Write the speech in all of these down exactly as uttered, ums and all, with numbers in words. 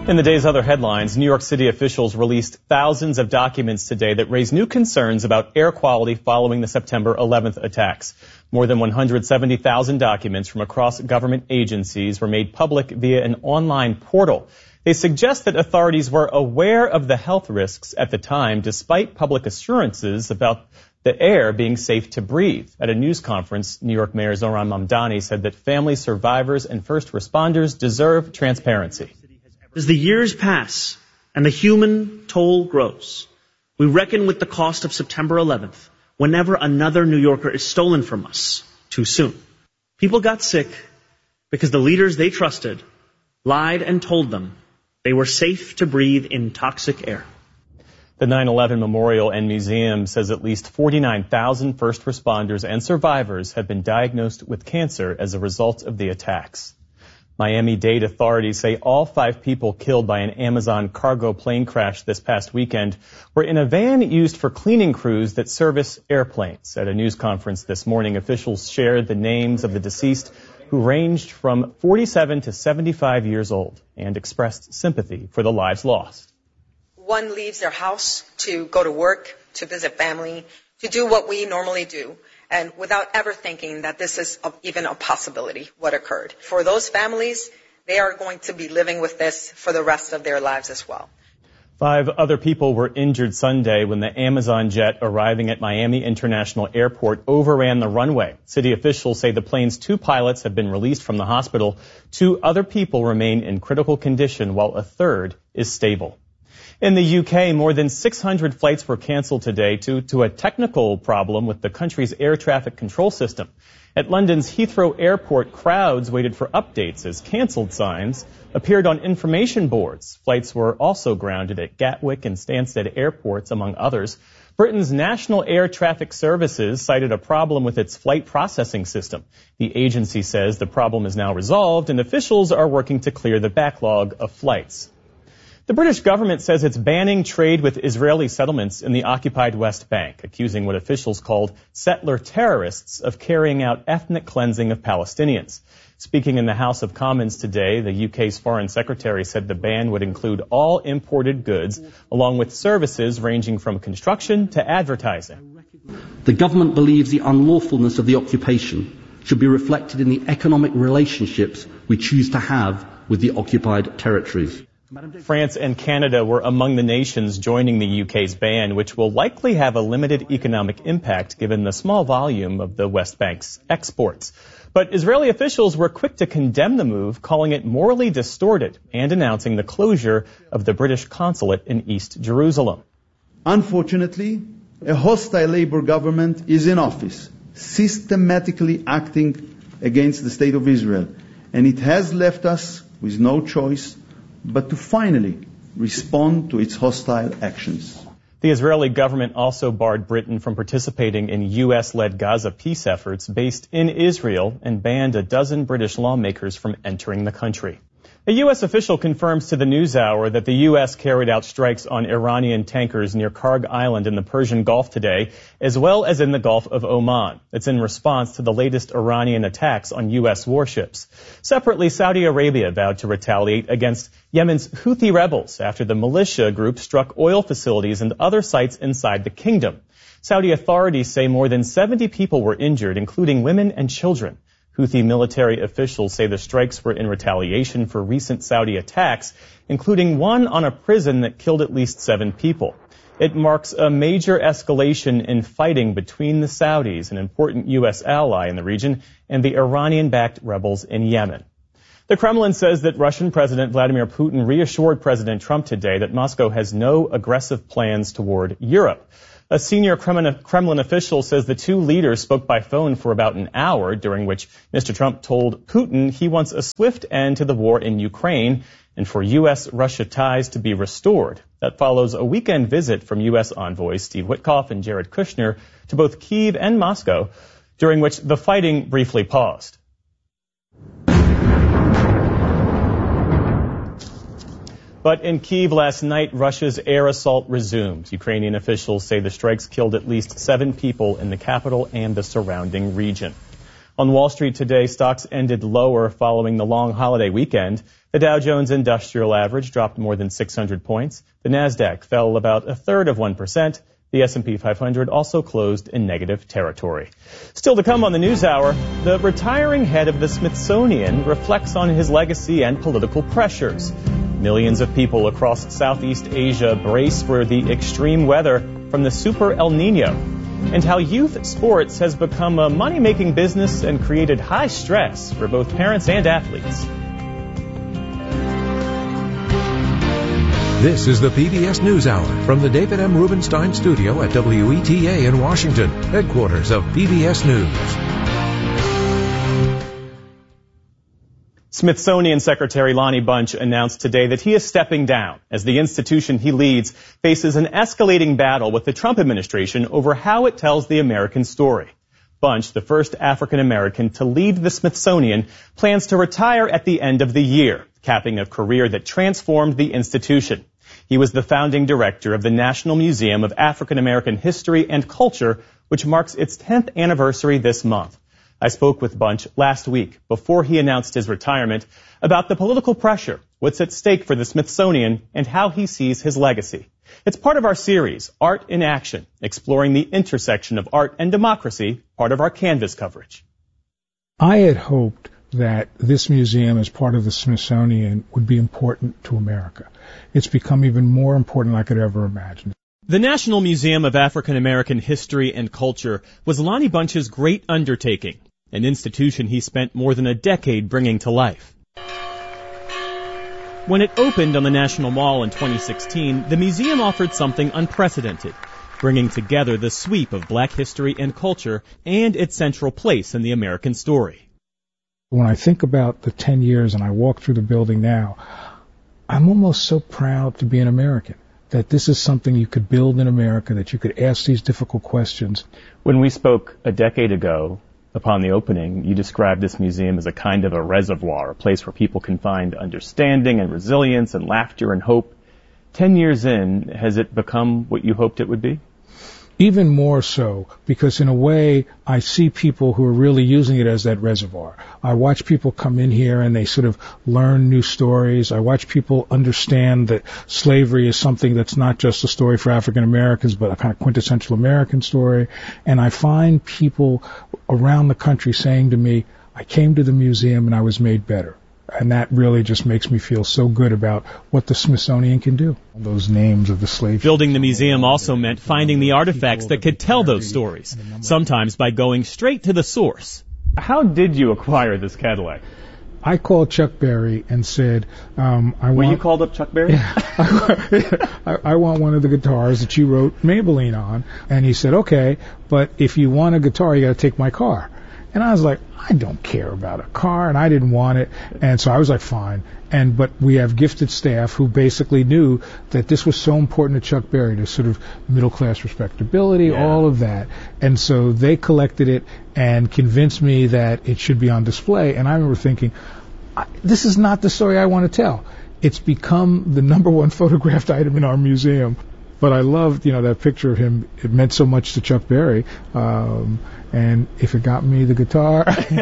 In the day's other headlines, New York City officials released thousands of documents today that raise new concerns about air quality following the September eleventh attacks. More than one hundred seventy thousand documents from across government agencies were made public via an online portal. They suggest that authorities were aware of the health risks at the time, despite public assurances about the air being safe to breathe. At a news conference, New York Mayor Zohran Mamdani said that family survivors and first responders deserve transparency. As the years pass and the human toll grows, we reckon with the cost of September eleventh whenever another New Yorker is stolen from us too soon. People got sick because the leaders they trusted lied and told them they were safe to breathe in toxic air. The nine eleven Memorial and Museum says at least forty-nine thousand first responders and survivors have been diagnosed with cancer as a result of the attacks. Miami-Dade authorities say all five people killed by an Amazon cargo plane crash this past weekend were in a van used for cleaning crews that service airplanes. At a news conference this morning, officials shared the names of the deceased, who ranged from forty-seven to seventy-five years old, and expressed sympathy for the lives lost. One leaves their house to go to work, to visit family, to do what we normally do, and without ever thinking that this is a, even a possibility, what occurred. For those families, they are going to be living with this for the rest of their lives as well. Five other people were injured Sunday when the Amazon jet arriving at Miami International Airport overran the runway. City officials say the plane's two pilots have been released from the hospital. Two other people remain in critical condition, while a third is stable. In the U K, more than six hundred flights were canceled today due to a technical problem with the country's air traffic control system. At London's Heathrow Airport, crowds waited for updates as canceled signs appeared on information boards. Flights were also grounded at Gatwick and Stansted airports, among others. Britain's National Air Traffic Services cited a problem with its flight processing system. The agency says the problem is now resolved and officials are working to clear the backlog of flights. The British government says it's banning trade with Israeli settlements in the occupied West Bank, accusing what officials called settler terrorists of carrying out ethnic cleansing of Palestinians. Speaking in the House of Commons today, the U K's Foreign Secretary said the ban would include all imported goods, along with services ranging from construction to advertising. The government believes the unlawfulness of the occupation should be reflected in the economic relationships we choose to have with the occupied territories. France and Canada were among the nations joining the U K's ban, which will likely have a limited economic impact given the small volume of the West Bank's exports. But Israeli officials were quick to condemn the move, calling it morally distorted and announcing the closure of the British consulate in East Jerusalem. Unfortunately, a hostile Labour government is in office, systematically acting against the State of Israel, and it has left us with no choice but to finally respond to its hostile actions. The Israeli government also barred Britain from participating in U S-led Gaza peace efforts based in Israel and banned a dozen British lawmakers from entering the country. A U S official confirms to the NewsHour that the U S carried out strikes on Iranian tankers near Karg Island in the Persian Gulf today, as well as in the Gulf of Oman. It's in response to the latest Iranian attacks on U S warships. Separately, Saudi Arabia vowed to retaliate against Yemen's Houthi rebels after the militia group struck oil facilities and other sites inside the kingdom. Saudi authorities say more than seventy people were injured, including women and children. Houthi military officials say the strikes were in retaliation for recent Saudi attacks, including one on a prison that killed at least seven people. It marks a major escalation in fighting between the Saudis, an important U S ally in the region, and the Iranian-backed rebels in Yemen. The Kremlin says that Russian President Vladimir Putin reassured President Trump today that Moscow has no aggressive plans toward Europe. A senior Kremlin official says the two leaders spoke by phone for about an hour, during which Mister Trump told Putin he wants a swift end to the war in Ukraine and for U S-Russia ties to be restored. That follows a weekend visit from U S envoys Steve Witkoff and Jared Kushner to both Kyiv and Moscow, during which the fighting briefly paused. But in Kyiv last night, Russia's air assault resumed. Ukrainian officials say the strikes killed at least seven people in the capital and the surrounding region. On Wall Street today, stocks ended lower following the long holiday weekend. The Dow Jones Industrial Average dropped more than six hundred points. The Nasdaq fell about a third of one percent. The S and P five hundred also closed in negative territory. Still to come on the NewsHour, the retiring head of the Smithsonian reflects on his legacy and political pressures. Millions of people across Southeast Asia brace for the extreme weather from the Super El Nino, and how youth sports has become a money-making business and created high stress for both parents and athletes. This is the P B S NewsHour from the David M. Rubenstein studio at W E T A in Washington, headquarters of P B S News. Smithsonian Secretary Lonnie Bunch announced today that he is stepping down as the institution he leads faces an escalating battle with the Trump administration over how it tells the American story. Bunch, the first African American to lead the Smithsonian, plans to retire at the end of the year, capping a career that transformed the institution. He was the founding director of the National Museum of African American History and Culture, which marks its tenth anniversary this month. I spoke with Bunch last week before he announced his retirement about the political pressure, what's at stake for the Smithsonian, and how he sees his legacy. It's part of our series, Art in Action, exploring the intersection of art and democracy, part of our Canvas coverage. I had hoped that this museum as part of the Smithsonian would be important to America. It's become even more important than I could ever imagine. The National Museum of African American History and Culture was Lonnie Bunch's great undertaking, an institution he spent more than a decade bringing to life. When it opened on the National Mall in twenty sixteen, the museum offered something unprecedented, bringing together the sweep of black history and culture and its central place in the American story. When I think about the ten years and I walk through the building now, I'm almost so proud to be an American, that this is something you could build in America, that you could ask these difficult questions. When we spoke a decade ago, upon the opening, you described this museum as a kind of a reservoir, a place where people can find understanding and resilience and laughter and hope. Ten years in, has it become what you hoped it would be? Even more so, because in a way, I see people who are really using it as that reservoir. I watch people come in here and they sort of learn new stories. I watch people understand that slavery is something that's not just a story for African Americans, but a kind of quintessential American story. And I find people around the country saying to me, I came to the museum and I was made better. And that really just makes me feel so good about what the Smithsonian can do. Those names of the slave... Building the museum also meant finding the artifacts that could tell those stories, sometimes by going straight to the source. How did you acquire this Cadillac? I called Chuck Berry and said, um, I want... Were you called up Chuck Berry? Yeah, I, I want one of the guitars that you wrote Maybelline on. And he said, okay, but if you want a guitar, you got to take my car. And I was like, I don't care about a car, and I didn't want it. And so I was like, fine. And but we have gifted staff who basically knew that this was so important to Chuck Berry, to sort of middle-class respectability, yeah. all of that. And so they collected it and convinced me that it should be on display. And I remember thinking, this is not the story I want to tell. It's become the number one photographed item in our museum. But I loved, you know, that picture of him. It meant so much to Chuck Berry. Um, and if it got me the guitar...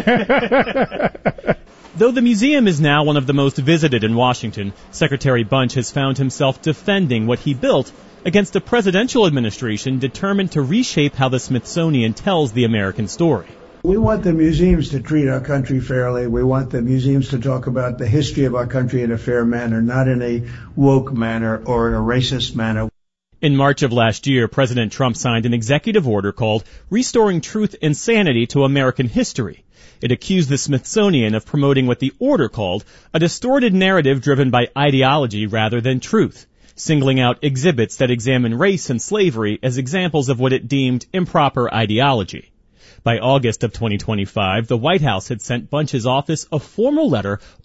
Though the museum is now one of the most visited in Washington, Secretary Bunch has found himself defending what he built against a presidential administration determined to reshape how the Smithsonian tells the American story. We want the museums to treat our country fairly. We want the museums to talk about the history of our country in a fair manner, not in a woke manner or in a racist manner. In March of last year, President Trump signed an executive order called Restoring Truth and Sanity to American History. It accused the Smithsonian of promoting what the order called a distorted narrative driven by ideology rather than truth, singling out exhibits that examine race and slavery as examples of what it deemed improper ideology. By August of twenty twenty-five, the White House had sent Bunch's office a formal letter